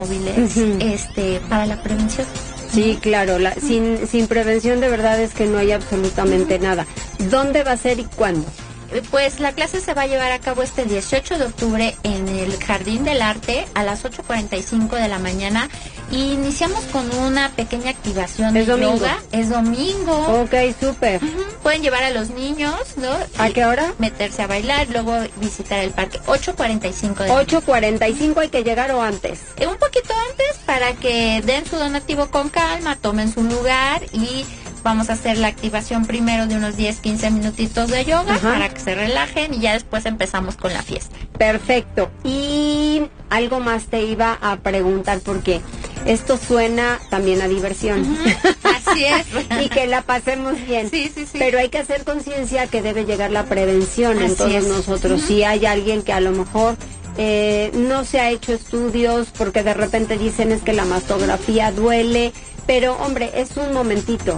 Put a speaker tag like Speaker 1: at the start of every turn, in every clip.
Speaker 1: móviles, para la prevención.
Speaker 2: Sí, claro, sin prevención de verdad es que no hay absolutamente nada. ¿Dónde va a ser y cuándo?
Speaker 1: Pues la clase se va a llevar a cabo este 18 de octubre en el Jardín del Arte a las 8:45 de la mañana y iniciamos con una pequeña activación de yoga. Es domingo.
Speaker 2: Ok, súper.
Speaker 1: Pueden llevar a los niños, ¿no?
Speaker 2: ¿A qué hora?
Speaker 1: Meterse a bailar, luego visitar el parque. 8:45 de la
Speaker 2: 8:45 hay que llegar o antes.
Speaker 1: Un poquito antes para que den su donativo con calma, tomen su lugar y vamos a hacer la activación primero de unos 10-15 minutitos de yoga para que se relajen y ya después empezamos con la fiesta.
Speaker 2: Perfecto. Y algo más te iba a preguntar porque esto suena también a diversión.
Speaker 1: Así es.
Speaker 2: Y que la pasemos bien.
Speaker 1: Sí.
Speaker 2: Pero hay que hacer conciencia que debe llegar la prevención en todos nosotros. Si hay alguien que a lo mejor no se ha hecho estudios porque de repente dicen es que la mastografía duele. Pero, hombre, es un momentito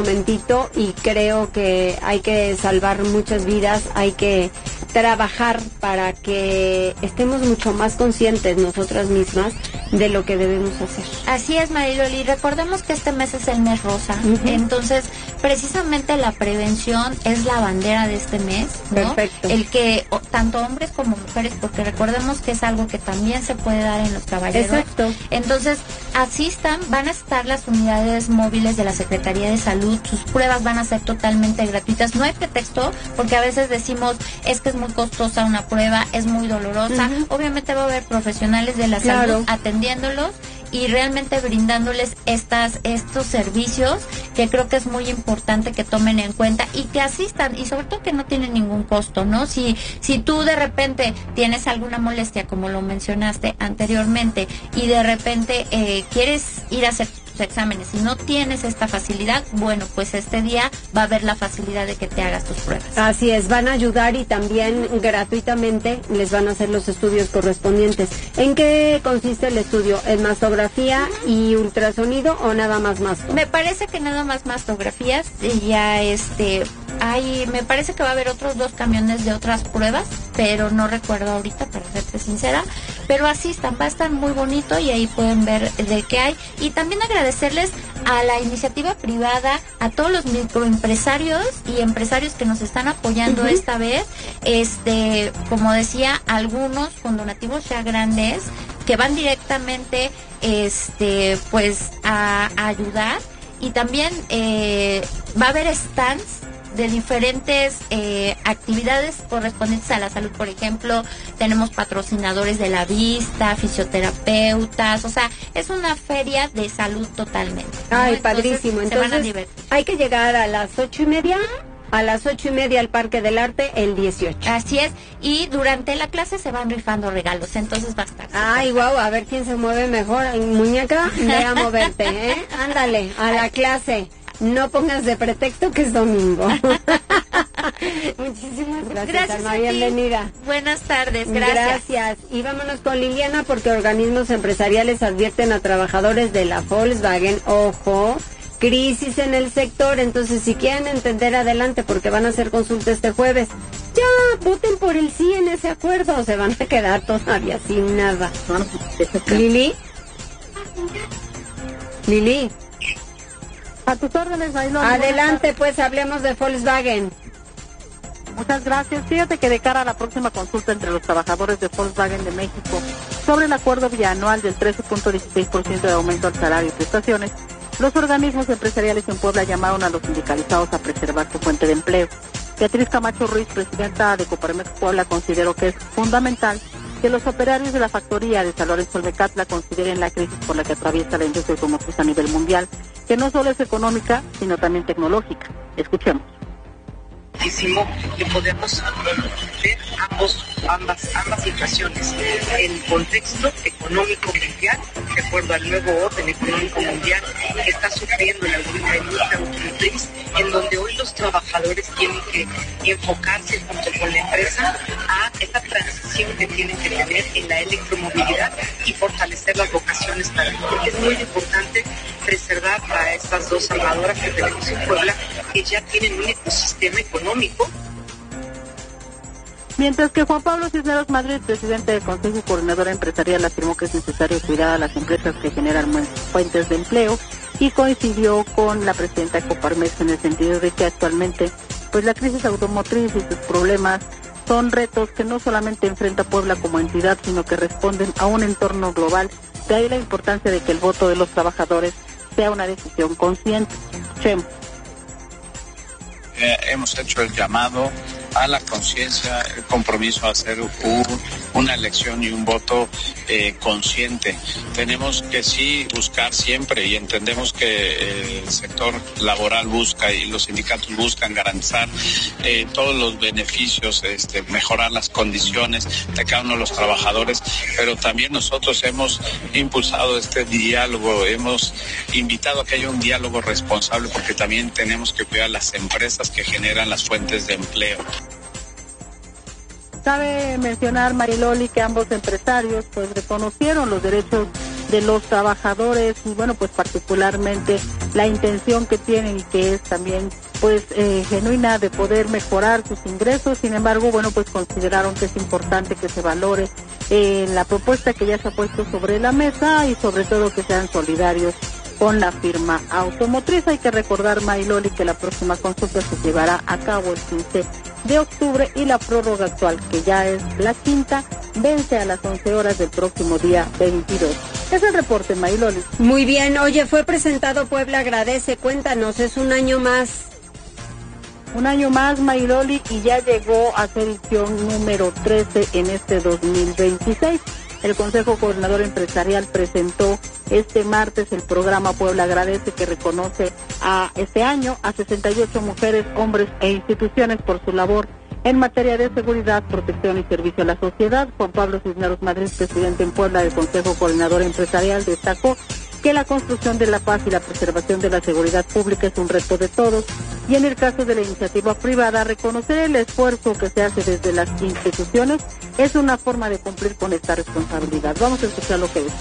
Speaker 2: y creo que hay que salvar muchas vidas, hay que trabajar para que estemos mucho más conscientes nosotras mismas de lo que debemos hacer.
Speaker 1: Así es, Mariloli. Recordemos que este mes es el mes rosa, entonces precisamente la prevención es la bandera de este mes, ¿no?
Speaker 2: Perfecto.
Speaker 1: El que tanto hombres como mujeres, porque recordemos que es algo que también se puede dar en los caballeros.
Speaker 2: Exacto.
Speaker 1: Entonces, asistan, van a estar las unidades móviles de la Secretaría de Salud, sus pruebas van a ser totalmente gratuitas, no hay pretexto, porque a veces decimos, es que es muy costosa una prueba, es muy dolorosa, obviamente va a haber profesionales de la salud atendiéndolos y realmente brindándoles estos servicios que creo que es muy importante que tomen en cuenta y que asistan y sobre todo que no tienen ningún costo, ¿no? Si tú de repente tienes alguna molestia como lo mencionaste anteriormente y de repente quieres ir a hacer tus exámenes y no tienes esta facilidad, bueno, pues este día va a haber la facilidad de que te hagas tus pruebas.
Speaker 2: Así es, van a ayudar y también gratuitamente les van a hacer los estudios correspondientes. ¿En qué consiste el estudio? ¿En mastografía y ultrasonido o nada más masto?
Speaker 1: Me parece que nada más mastografías y ya me parece que va a haber otros 2 camiones de otras pruebas, pero no recuerdo ahorita, para serte sincera, pero asistan, va a estar muy bonito y ahí pueden ver de qué hay. Y también agradecerles a la iniciativa privada, a todos los microempresarios y empresarios que nos están apoyando esta vez, como decía, algunos con donativos ya grandes, que van directamente, pues a ayudar, y también va a haber stands de diferentes actividades correspondientes a la salud. Por ejemplo, tenemos patrocinadores de la vista, fisioterapeutas, o sea, es una feria de salud totalmente, ¿no?
Speaker 2: Ay, padrísimo.
Speaker 1: Entonces, se van a divertir.
Speaker 2: Hay que llegar a las 8:30. A las 8:30 al Parque del Arte el 18.
Speaker 1: Así es, y durante la clase se van rifando regalos, entonces va a estar.
Speaker 2: Ay, guau, a ver quién se mueve mejor. Muñeca, ve a moverte, ¿eh? Ándale, a la clase. No pongas de pretexto que es domingo. Muchísimas gracias, Alma, bienvenida.
Speaker 1: Buenas tardes, gracias.
Speaker 2: Y vámonos con Liliana porque organismos empresariales advierten a trabajadores de la Volkswagen, ojo, crisis en el sector. Entonces, si quieren entender, adelante, porque van a hacer consulta este jueves. Ya, voten por el sí en ese acuerdo, o se van a quedar todavía sin nada. Lili.
Speaker 3: A tus órdenes, Mariloli.
Speaker 2: Adelante, pues hablemos de Volkswagen.
Speaker 3: Muchas gracias. Fíjate que de cara a la próxima consulta entre los trabajadores de Volkswagen de México sobre el acuerdo bianual del 13.16% de aumento al salario y prestaciones, los organismos empresariales en Puebla llamaron a los sindicalizados a preservar su fuente de empleo. Beatriz Camacho Ruiz, presidenta de Coparmex Puebla, consideró que es fundamental que los operarios de la factoría de San Lorenzo Olmecatla consideren la crisis por la que atraviesa la industria automotriz a nivel mundial, que no solo es económica, sino también tecnológica. Escuchemos.
Speaker 4: Que podemos ver ambas situaciones. El contexto económico mundial, de acuerdo al nuevo orden económico mundial que está sufriendo la industria automotriz, en donde hoy los trabajadores tienen que enfocarse junto con la empresa a esta transición que tienen que tener en la electromovilidad y fortalecer las vocaciones para ello. Porque es muy importante preservar a estas dos armadoras que tenemos en Puebla, que ya tienen un ecosistema económico.
Speaker 3: Mientras que Juan Pablo Cisneros Madrid, presidente del Consejo Coordinador Empresarial, afirmó que es necesario cuidar a las empresas que generan fuentes de empleo y coincidió con la presidenta de Coparmex en el sentido de que actualmente pues la crisis automotriz y sus problemas son retos que no solamente enfrenta Puebla como entidad, sino que responden a un entorno global. De ahí la importancia de que el voto de los trabajadores sea una decisión consciente. Chemo.
Speaker 5: Hemos hecho el llamado a la conciencia, el compromiso a hacer una elección y un voto consciente. Tenemos que sí buscar siempre, y entendemos que el sector laboral busca y los sindicatos buscan garantizar todos los beneficios, mejorar las condiciones de cada uno de los trabajadores, pero también nosotros hemos impulsado este diálogo, hemos invitado a que haya un diálogo responsable, porque también tenemos que cuidar las empresas que generan las fuentes de empleo.
Speaker 3: Cabe mencionar, Mariloli, que ambos empresarios pues reconocieron los derechos de los trabajadores y bueno, pues particularmente la intención que tienen y que es también pues genuina de poder mejorar sus ingresos. Sin embargo, bueno, pues consideraron que es importante que se valore la propuesta que ya se ha puesto sobre la mesa y sobre todo que sean solidarios con la firma automotriz. Hay que recordar, Mariloli, que la próxima consulta se llevará a cabo el 15 de octubre y la prórroga actual, que ya es la quinta, vence a las 11 horas del próximo día 22. Es el reporte, Mariloli.
Speaker 2: Muy bien. Oye, fue presentado Puebla Agradece. Cuéntanos, es un año más.
Speaker 3: Un año más, Mariloli, y ya llegó a ser edición número 13 en este 2026. El Consejo Coordinador Empresarial presentó este martes el programa Puebla Agradece, que reconoce a este año a 68 mujeres, hombres e instituciones por su labor en materia de seguridad, protección y servicio a la sociedad. Juan Pablo Cisneros Madrid, presidente en Puebla del Consejo Coordinador Empresarial, destacó que la construcción de la paz y la preservación de la seguridad pública es un reto de todos, y en el caso de la iniciativa privada, reconocer el esfuerzo que se hace desde las instituciones es una forma de cumplir con esta responsabilidad. Vamos a escuchar lo que dice.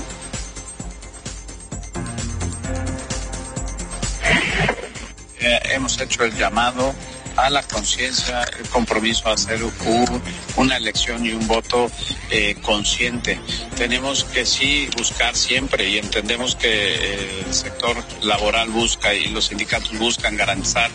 Speaker 5: Hemos hecho el llamado a la conciencia, el compromiso a hacer una elección y un voto consciente. Tenemos que sí buscar siempre, y entendemos que el sector laboral busca y los sindicatos buscan garantizar.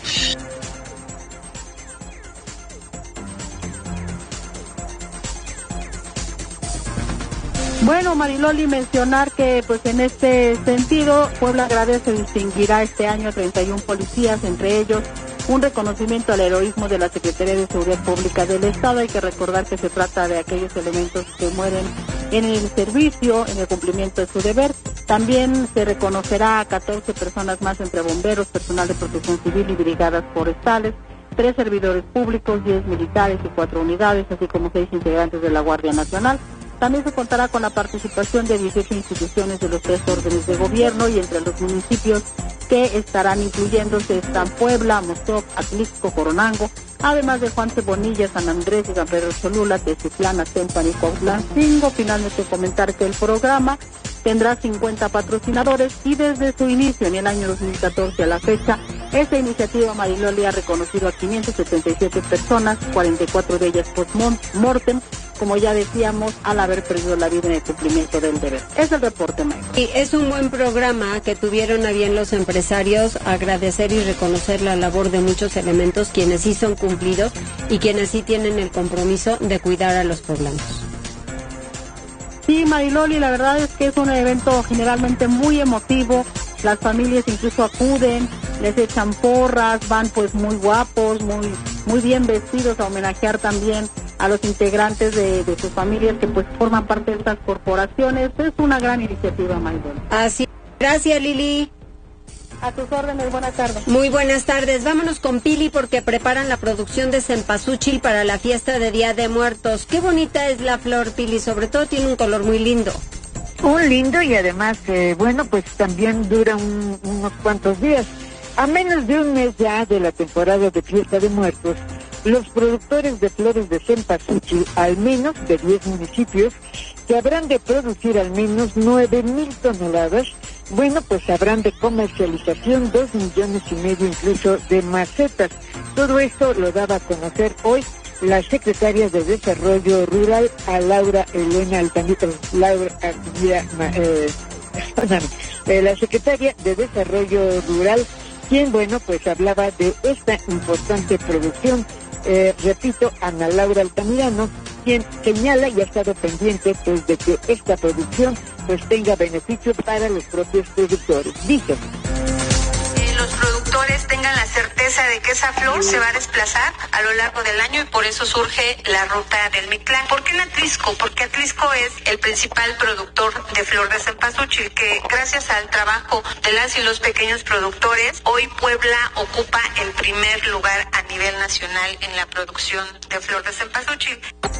Speaker 3: Bueno, Mariloli, mencionar que pues en este sentido Puebla Agradece distinguirá este año a 31 policías, entre ellos un reconocimiento al heroísmo de la Secretaría de Seguridad Pública del Estado. Hay que recordar que se trata de aquellos elementos que mueren en el servicio, en el cumplimiento de su deber. También se reconocerá a 14 personas más entre bomberos, personal de protección civil y brigadas forestales, 3 servidores públicos, 10 militares y 4 unidades, así como 6 integrantes de la Guardia Nacional. También se contará con la participación de 18 instituciones de los 3 órdenes de gobierno, y entre los municipios que estarán incluyéndose están Puebla, Mozoc, Atlixco, Coronango, además de Juan Cebonilla, San Andrés y San Pedro Cholula, Teziutlán, Atempan y Cuautlancingo. Finalmente comentar que el programa tendrá 50 patrocinadores y desde su inicio en el año 2014 a la fecha, esta iniciativa, Mariloli, ha reconocido a 577 personas, 44 de ellas post-mortem, como ya decíamos, al haber perdido la vida en el cumplimiento del deber. Es el reporte, Mariloli.
Speaker 2: Y es un buen programa que tuvieron a bien los empresarios agradecer y reconocer la labor de muchos elementos, quienes sí son cumplidos y quienes sí tienen el compromiso de cuidar a los poblanos.
Speaker 3: Sí, Mariloli, la verdad es que es un evento generalmente muy emotivo. Las familias incluso acuden, les echan porras, van pues muy guapos, muy bien vestidos a homenajear también a los integrantes de sus familias que pues forman parte de estas corporaciones. Es una gran iniciativa, Mariloli.
Speaker 2: Así. Gracias, Lili.
Speaker 3: A tus órdenes, buenas tardes.
Speaker 2: Muy buenas tardes. Vámonos con Pili porque preparan la producción de cempasúchil para la fiesta de Día de Muertos. Qué bonita es la flor, Pili, sobre todo tiene un color muy lindo.
Speaker 6: Un lindo, y además, bueno, pues también dura unos cuantos días. A menos de un mes ya de la temporada de Fiesta de Muertos, los productores de flores de cempasúchil, al menos de 10 municipios, que habrán de producir al menos 9,000 toneladas, bueno, pues habrán de comercialización 2,5 millones incluso de macetas. Todo esto lo daba a conocer hoy la secretaria de Desarrollo Rural, a Laura Elena Altamira, la secretaria de Desarrollo Rural, quien, bueno, pues hablaba de esta importante producción. Repito, Ana Laura Altamirano, quien señala y ha estado pendiente pues de que esta producción pues tenga beneficio para los propios productores. Dice:
Speaker 7: los productores tengan la certeza de que esa flor se va a desplazar a lo largo del año y por eso surge la ruta del Mictlán. ¿Por qué en Atlisco? Porque Atlisco es el principal productor de flor de cempasúchil, que gracias al trabajo de las y los pequeños productores, hoy Puebla ocupa el primer lugar a nivel nacional en la producción de flor de cempasúchil.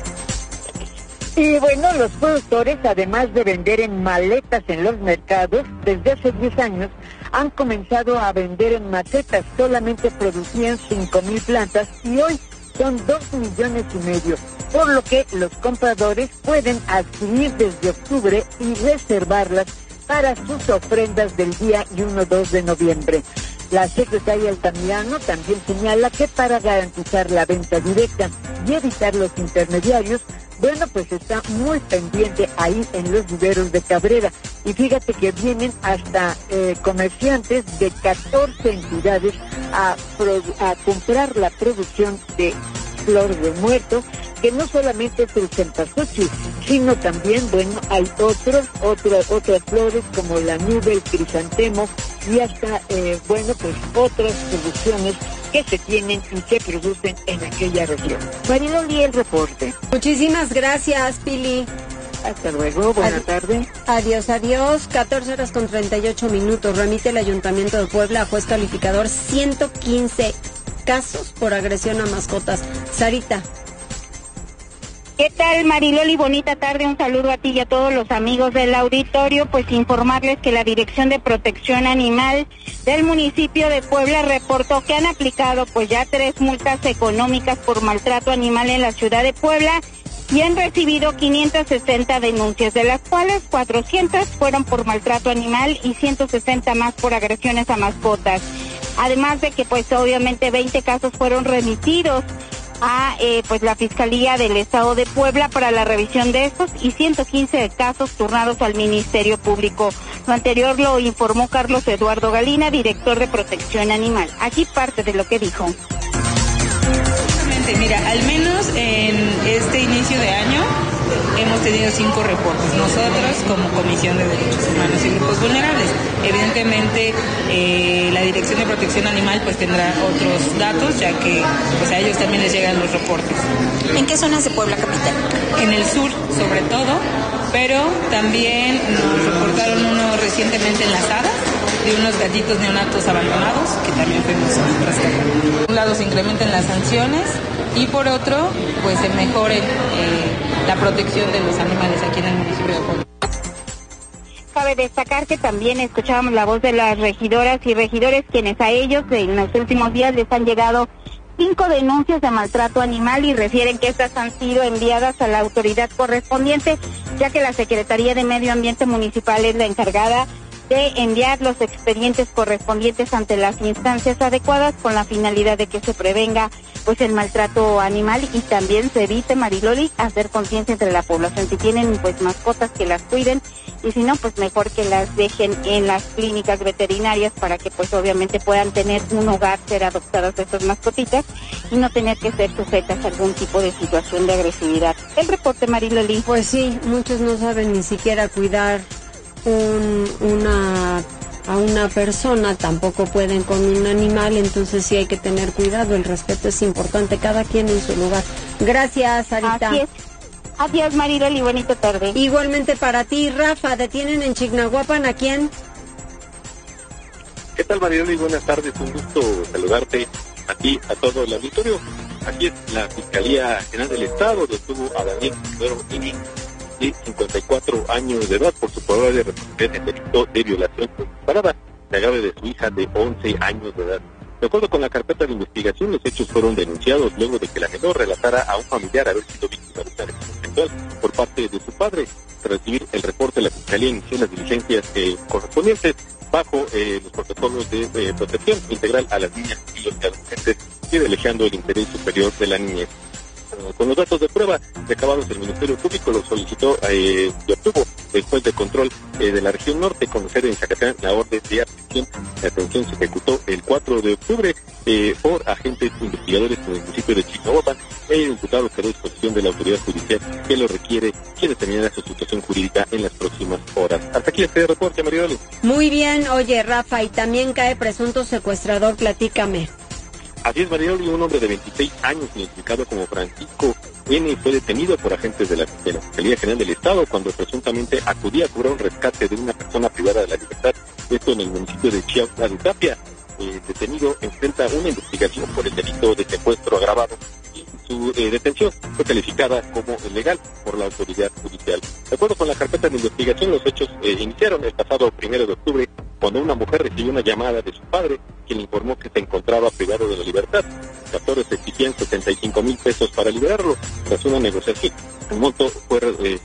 Speaker 6: Y bueno, los productores, además de vender en maletas en los mercados, desde hace 10 años han comenzado a vender en macetas. Solamente producían 5,000 plantas y hoy son 2,5 millones, por lo que los compradores pueden adquirir desde octubre y reservarlas para sus ofrendas del día 1-2 de noviembre. La secretaria Altamirano también señala que para garantizar la venta directa y evitar los intermediarios, bueno, pues está muy pendiente ahí en los viveros de Cabrera. Y fíjate que vienen hasta comerciantes de 14 entidades a comprar la producción de flor de muerto, que no solamente es el cempasúchil, sino también, bueno, hay otras flores como la nube, el crisantemo y hasta, bueno, pues otras producciones que se tienen y se producen en aquella región. Mariloli, el reporte.
Speaker 2: Muchísimas gracias, Pili.
Speaker 6: Hasta luego, buena tarde.
Speaker 2: Adiós. 14:38. Remite el Ayuntamiento de Puebla a juez calificador 115 casos por agresión a mascotas. Sarita.
Speaker 8: ¿Qué tal, Mariloli? Bonita tarde, un saludo a ti y a todos los amigos del auditorio. Pues informarles que la Dirección de Protección Animal del municipio de Puebla reportó que han aplicado pues ya 3 multas económicas por maltrato animal en la ciudad de Puebla y han recibido 560 denuncias, de las cuales 400 fueron por maltrato animal y 160 más por agresiones a mascotas. Además de que pues obviamente 20 casos fueron remitidos a pues la Fiscalía del Estado de Puebla para la revisión de estos y 115 casos turnados al Ministerio Público. Lo anterior lo informó Carlos Eduardo Galina, director de Protección Animal. Aquí parte de lo que dijo.
Speaker 9: Mira, al menos en este inicio de año hemos tenido 5 reportes, nosotros como Comisión de Derechos Humanos y Grupos Vulnerables. Evidentemente la Dirección de Protección Animal pues tendrá otros datos, ya que pues a ellos también les llegan los reportes.
Speaker 7: ¿En qué zonas de Puebla capital?
Speaker 9: En el sur sobre todo, pero también nos reportaron uno recientemente en Las Hadas, de unos gatitos neonatos abandonados que también fuimos rescatando. Por un lado se incrementen las sanciones y por otro pues se mejore la protección de los animales aquí en el municipio de Puebla.
Speaker 8: Cabe destacar que también escuchábamos la voz de las regidoras y regidores, quienes a ellos en los últimos días les han llegado 5 denuncias de maltrato animal y refieren que estas han sido enviadas a la autoridad correspondiente, ya que la Secretaría de Medio Ambiente Municipal es la encargada de enviar los expedientes correspondientes ante las instancias adecuadas con la finalidad de que se prevenga pues el maltrato animal y también se evite, Mariloli, hacer conciencia entre la población. Si tienen pues mascotas, que las cuiden, y si no, pues mejor que las dejen en las clínicas veterinarias para que pues obviamente puedan tener un hogar, ser adoptadas estas mascotitas y no tener que ser sujetas a algún tipo de situación de agresividad. El reporte, Mariloli.
Speaker 2: Pues sí, muchos no saben ni siquiera cuidar a una persona, tampoco pueden con un animal, entonces sí hay que tener cuidado, el respeto es importante, cada quien en su lugar. Gracias, Sarita.
Speaker 8: Así es. Adiós, Mariloli, bonita tarde.
Speaker 2: Igualmente para ti, Rafa. Detienen en Chignahuapan ¿a quién?
Speaker 10: ¿Qué tal, Mariloli? Buenas tardes, un gusto saludarte a ti, a todo el auditorio. Aquí es la Fiscalía General del Estado, detuvo a Daniel Pedro Ini, de 54 años de edad, por su probable responsabilidad en delito de violación comparada de agravio de su hija de 11 años de edad. De acuerdo con la carpeta de investigación, los hechos fueron denunciados luego de que la menor relatara a un familiar haber sido víctima de una agresión sexual por parte de su padre. Tras recibir el reporte, la Fiscalía inició las diligencias correspondientes bajo los protocolos de protección integral a las niñas y los adolescentes, privilegiando el interés superior de la niñez. con los datos de prueba recabados el Ministerio Público lo solicitó y obtuvo el juez de control de la región norte con sede en Zacatán. La orden de aprehensión se ejecutó el 4 de octubre por agentes investigadores en el municipio de Chignahuapan. El imputado quedó a disposición de la autoridad judicial que lo requiere, que determinará su situación jurídica en las próximas horas. Hasta aquí este reporte, Marioli.
Speaker 2: Muy bien, oye Rafa, y también cae presunto secuestrador, platícame.
Speaker 10: Así es, Marioli, un hombre de 26 años identificado como Francisco N. fue detenido por agentes de la Fiscalía General del Estado cuando presuntamente acudía a cobrar un rescate de una persona privada de la libertad, esto en el municipio de Chiautla. Detenido enfrenta una investigación por el delito de secuestro agravado y su detención fue calificada como ilegal por la autoridad judicial. De acuerdo con la carpeta de investigación, los hechos iniciaron el pasado 1 de octubre cuando una mujer recibió una llamada de su padre quien le informó que se encontraba privado de la libertad. Los captores exigían 75,000 pesos para liberarlo. Tras una negociación, el monto fue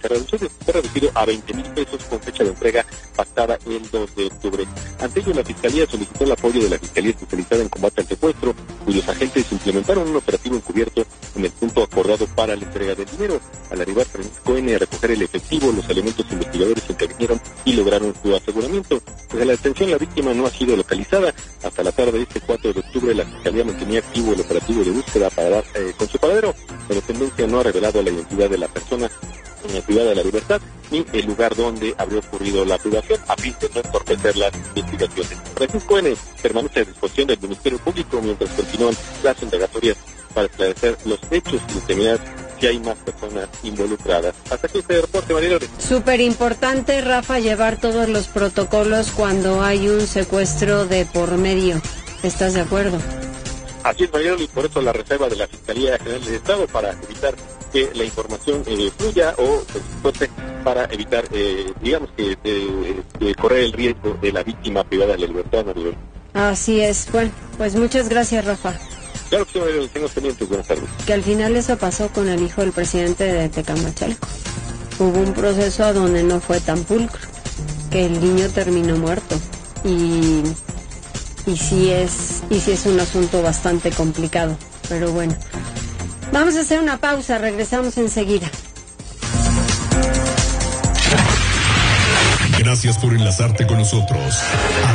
Speaker 10: reducido a 20,000 pesos con fecha de entrega pactada el 2 de octubre. Ante ello, la Fiscalía solicitó el apoyo de la Fiscalía Especializada en Combate al Secuestro, cuyos agentes implementaron un operativo encubierto en el punto acordado para la entrega del dinero. Al arribar Francisco N. a recoger el efectivo, los elementos investigadores intervinieron y lograron su aseguramiento. Desde la detención, la víctima no ha sido localizada. Hasta la tarde de este 4 de octubre, la Fiscalía mantenía activo el operativo de búsqueda para dar con su paradero. La dependencia no ha revelado la identidad de la persona privada de la libertad ni el lugar donde habría ocurrido la privación, a fin de no entorpecer las investigaciones. Francisco N. permanece a disposición del Ministerio Público mientras continúan las indagatorias para esclarecer los hechos y determinar si hay más personas involucradas. Hasta aquí este reporte, María.
Speaker 2: Súper importante, Rafa, llevar todos los protocolos cuando hay un secuestro de por medio. ¿Estás de acuerdo?
Speaker 10: Así es, María, y por eso la reserva de la Fiscalía General del Estado para evitar que la información fluya o se exporte, para evitar, correr el riesgo de la víctima privada de la libertad, María.
Speaker 2: Así es. Bueno, pues muchas gracias, Rafa.
Speaker 10: Claro que sí, María, tengo pendientes. Buenas tardes.
Speaker 2: Que al final eso pasó con el hijo del presidente de Tecamachalco. Hubo un proceso donde no fue tan pulcro, que el niño terminó muerto. Y sí es un asunto bastante complicado, pero bueno. Vamos a hacer una pausa, regresamos enseguida.
Speaker 11: Gracias por enlazarte con nosotros.